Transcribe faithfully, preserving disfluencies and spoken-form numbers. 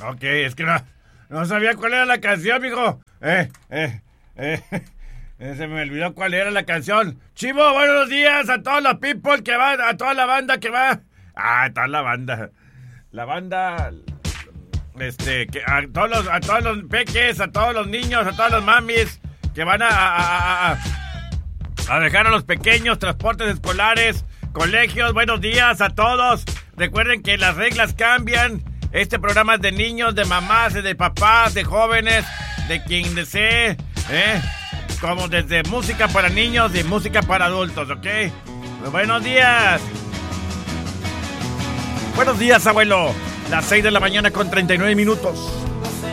Ok, es que no, no sabía cuál era la canción, mijo. Eh, eh, eh, eh, se me olvidó cuál era la canción. Chivo, buenos días a todos los people que van, a toda la banda que va. Ah, toda la banda. La banda, este, que a todos los, a todos los peques, a todos los niños, a todos los mamis que van a, a, a, a, a dejar a los pequeños, transportes escolares, colegios. Buenos días a todos. Recuerden que las reglas cambian. Este programa es de niños, de mamás, de papás, de jóvenes, de quien desee, ¿eh? Como desde música para niños y música para adultos, ¿ok? Buenos días. Buenos días, abuelo. Las seis de la mañana con treinta y nueve minutos.